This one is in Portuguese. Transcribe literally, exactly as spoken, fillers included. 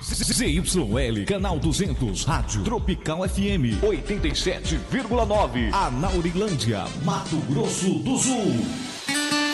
Z Y L, canal duzentos, rádio Tropical F M, oitenta e sete vírgula nove, Anaurilândia, Mato Grosso do Sul.